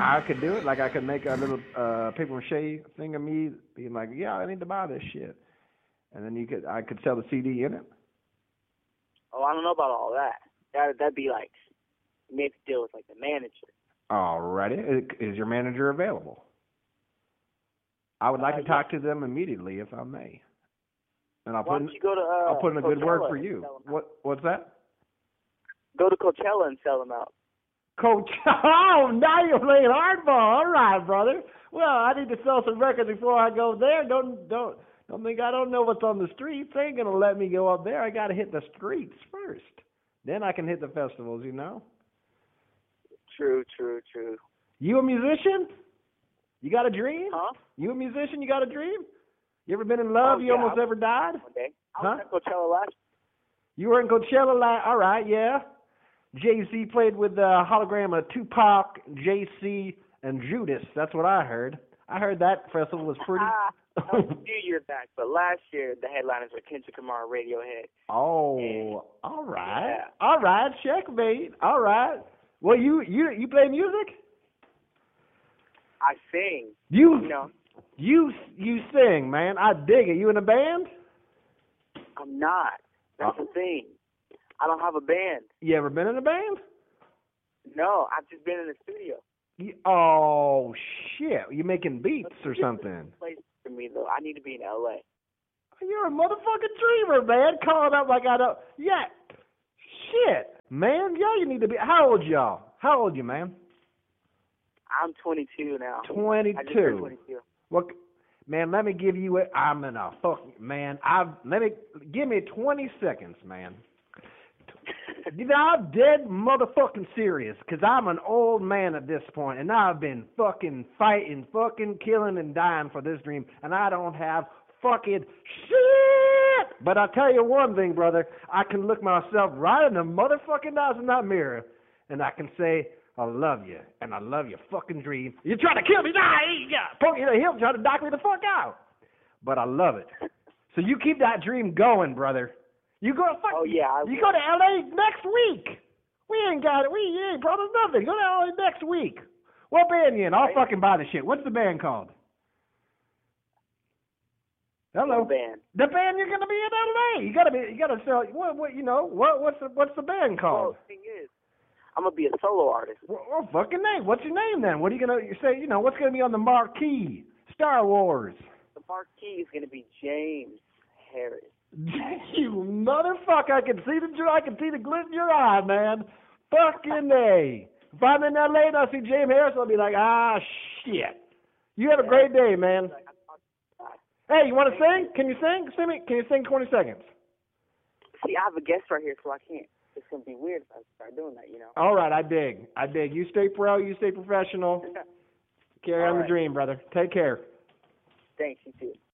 I could do it. Like I could make a little paper mache thing of me being like, yeah, I need to buy this shit, and then I could sell the CD in it. Oh, I don't know about all that. That'd be like, you may have to deal with like the manager. Alrighty, is your manager available? I would like to talk to them immediately, if I may. And I'll Why don't you go to I'll put in a good word Coachella for and you. sell 'em out? What's that? Go to Coachella and sell them out. Coach, oh, now you're playing hardball. All right, brother. Well, I need to sell some records before I go there. Don't think I don't know what's on the streets. They ain't gonna let me go up there. I gotta hit the streets first. Then I can hit the festivals, you know. True. You a musician? You got a dream? Huh? You a musician? You got a dream? You ever been in love? Oh, You yeah, almost ever died? One day. I was at Coachella last. You were in Coachella last. All right, yeah. Jay-Z played with the hologram of Tupac, Jay-Z, and Judas. That's what I heard. I heard that festival was pretty. That was a few years back, but last year the headliners were Kendrick Lamar, Radiohead. Oh, all right. Yeah. All right, checkmate. All right. Well, you play music? I sing. You know. You sing, man. I dig it. You in a band? I'm not. That's the thing. I don't have a band. You ever been in a band? No, I've just been in the studio. Oh shit! You making beats or something? Place for me though. I need to be in LA. You're a motherfucking dreamer, man. Calling up like I don't. Yeah. Shit, man. Y'all, you need to be. How old y'all? How old you, man? I'm 22 now. 22. I just turned 22. What, man? Let me give you it. I'm in a fucking man. Give me 20 seconds, man. You know, I'm dead motherfucking serious, because I'm an old man at this point, and I've been fucking fighting, fucking killing and dying for this dream, and I don't have fucking shit. But I'll tell you one thing, brother. I can look myself right in the motherfucking eyes in that mirror, and I can say, I love you, and I love your fucking dream. You're trying to kill me? Nah, poke you in the hip, trying to knock me the fuck out. But I love it. So you keep that dream going, brother. You go to you go to LA next week. We ain't promised nothing. Go to LA next week. What band you in? I'll fucking buy the shit. What's the band called? Hello. What band? The band you're gonna be in LA. You gotta sell what's the band called? Well, the thing is, I'm gonna be a solo artist. Well, fucking name. What's your name then? What are you gonna say? You know, what's gonna be on the marquee? Star Wars. The marquee is gonna be James Harris. You motherfucker! I can see the glint in your eye, man. Fucking A. If I'm in LA and I see James Harris, I'll be like, shit. You have a great day, man. Hey, you want to sing? Can you sing? Can you sing 20 seconds? See, I have a guest right here, so I can't. It's gonna be weird if I start doing that, you know. All right, I dig. You stay pro. You stay professional. Carry on the dream, brother. Take care. Thanks, you too.